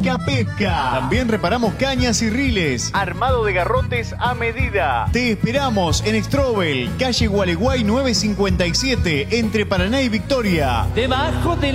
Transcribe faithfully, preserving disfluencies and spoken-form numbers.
Pica Pesca. También reparamos cañas y riles. Armado de garrotes a medida. Te esperamos en Strobel, calle Gualeguay nueve cincuenta y siete, entre Paraná y Victoria. Debajo de